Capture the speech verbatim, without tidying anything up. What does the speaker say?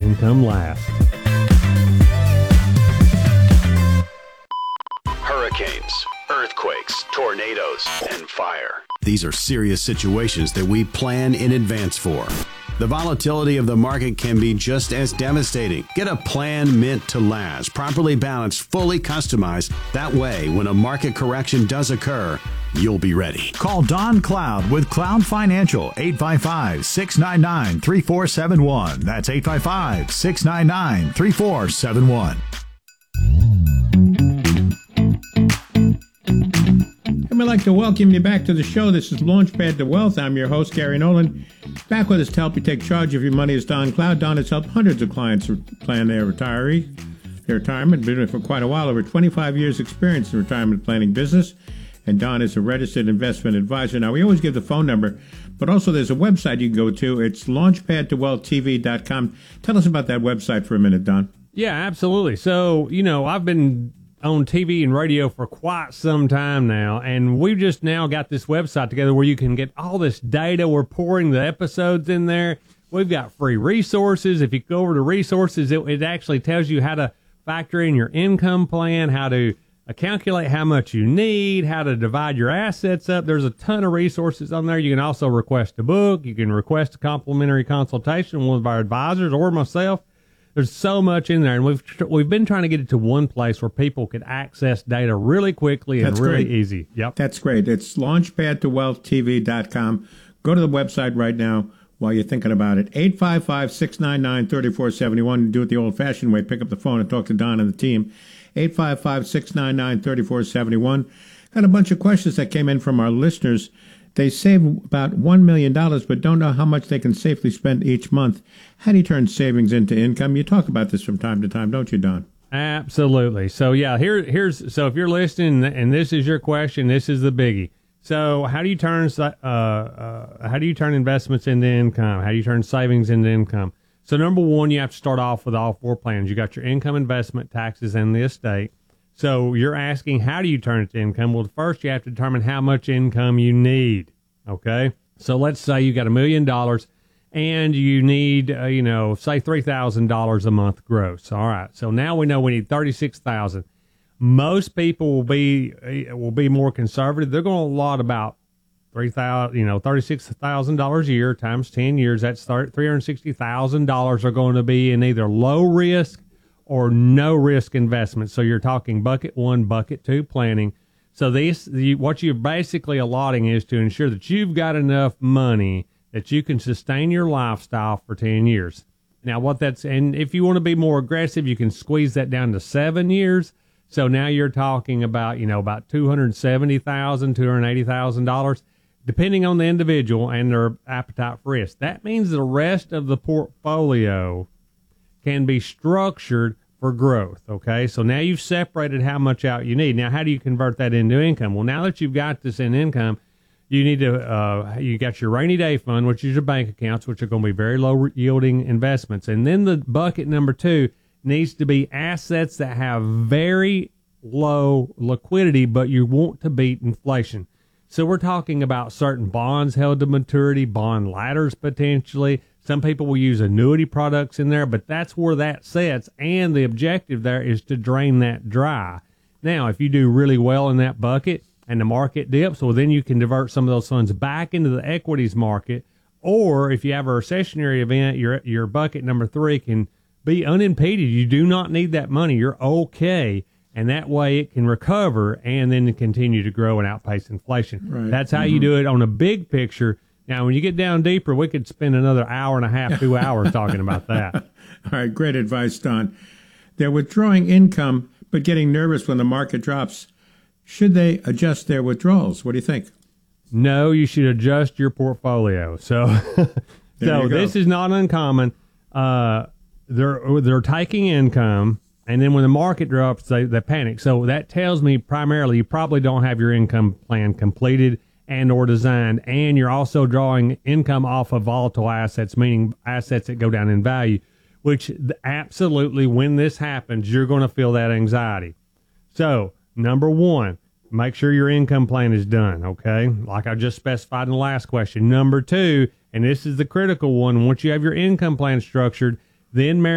income last. Hurricanes, earthquakes, tornadoes, and fire. These are serious situations that we plan in advance for. The volatility of the market can be just as devastating. Get a plan meant to last, properly balanced, fully customized. That way, when a market correction does occur, you'll be ready. Call Don Cloud with Cloud Financial, eight five five, six nine nine, three four seven one. That's eight five five, six nine nine, three four seven one. I'd like to welcome you back to the show. This is Launchpad to Wealth. I'm your host, Gary Nolan. Back with us to help you take charge of your money is Don Cloud. Don has helped hundreds of clients plan their retiree, their retirement. Been doing it for quite a while, over twenty-five years experience in the retirement planning business. And Don is a registered investment advisor. Now, we always give the phone number, but also there's a website you can go to. It's launchpad to wealth t v dot com. Tell us about that website for a minute, Don. Yeah, absolutely. So, you know, I've been on T V and radio for quite some time now, and we've just now got this website together where you can get all this data. We're pouring the episodes in there. We've got free resources. If you go over to resources, it, it actually tells you how to factor in your income plan, how to uh, calculate how much you need, how to divide your assets up. There's a ton of resources on there. You can also request a book. You can request a complimentary consultation with one of our advisors or myself. There's so much in there, and we've we've been trying to get it to one place where people could access data really quickly and That's really great. easy. Yep. That's great. It's launchpad to wealth t v dot com. Go to the website right now while you're thinking about it. eight five five, six nine nine, three four seven one. Do it the old-fashioned way. Pick up the phone and talk to Don and the team. eight five five, six nine nine, three four seven one. Got a bunch of questions that came in from our listeners. They save about one million dollars but don't know how much they can safely spend each month. How do you turn savings into income? You talk about this from time to time, don't you, Don? Absolutely. So, yeah, here, here's so if you're listening and this is your question, this is the biggie. So how do you turn uh, uh, how do you turn investments into income? How do you turn savings into income? So, number one, you have to start off with all four plans. You got your income, investment, taxes, and the estate. So you're asking, how do you turn it to income? Well, first you have to determine how much income you need, okay? So let's say you got a million dollars and you need, uh, you know, say three thousand dollars a month gross. All right, so now we know we need thirty-six thousand dollars. Most people will be will be more conservative. They're going to allot about three thousand, you know, thirty-six thousand dollars a year times ten years. That's three hundred sixty thousand dollars are going to be in either low risk or no risk investment. So you're talking bucket one, bucket two planning. So this, you, what you're basically allotting is to ensure that you've got enough money that you can sustain your lifestyle for ten years. Now what that's, and if you want to be more aggressive, you can squeeze that down to seven years. So now you're talking about, you know, about two hundred seventy thousand dollars, two hundred eighty thousand dollars, depending on the individual and their appetite for risk. That means the rest of the portfolio can be structured for growth, okay? So now you've separated how much out you need. Now, how do you convert that into income? Well, now that you've got this in income, you need to, uh, you got your rainy day fund, which is your bank accounts, which are going to be very low yielding investments. And then the bucket number two needs to be assets that have very low liquidity, but you want to beat inflation. So we're talking about certain bonds held to maturity, bond ladders potentially. Some people will use annuity products in there, but that's where that sets, and the objective there is to drain that dry. Now, if you do really well in that bucket and the market dips, well, then you can divert some of those funds back into the equities market, or if you have a recessionary event, your your bucket number three can be unimpeded. You do not need that money. You're okay, and that way it can recover and then continue to grow and outpace inflation. Right. That's how Mm-hmm. you do it on a big picture. Now, when you get down deeper, we could spend another hour and a half, two hours talking about that. All right, great advice, Don. They're withdrawing income but getting nervous when the market drops. Should they adjust their withdrawals? What do you think? No, you should adjust your portfolio. So, so this is not uncommon. Uh, they're they're taking income, and then when the market drops, they, they panic. So that tells me primarily you probably don't have your income plan completed and or designed, and you're also drawing income off of volatile assets, meaning assets that go down in value, which absolutely, when this happens, you're going to feel that anxiety. So, number one, make sure your income plan is done, okay? Like I just specified in the last question. Number two, and this is the critical one, once you have your income plan structured, then marry